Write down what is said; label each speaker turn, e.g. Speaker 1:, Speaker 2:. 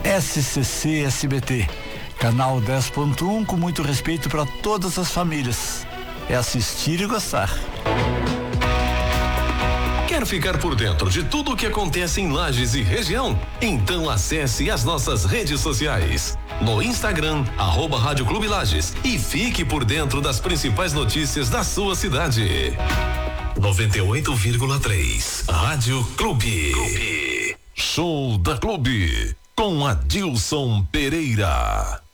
Speaker 1: SCC SBT, canal 10.1, com muito respeito para todas as famílias. É assistir e gostar.
Speaker 2: Quer ficar por dentro de tudo o que acontece em Lages e região? Então acesse as nossas redes sociais. No Instagram, @Rádio Clube Lages, e fique por dentro das principais notícias da sua cidade. 98,3 Rádio Clube. Show da Clube com Adilson Pereira.